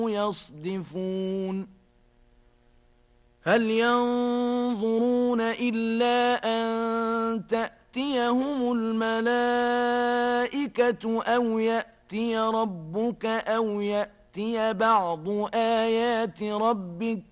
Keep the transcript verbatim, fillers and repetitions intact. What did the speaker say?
يصدفون هل ينظرون إلا أن تأتيهم الملائكة أو يأتي ربك أو يأتي بعض آيات ربك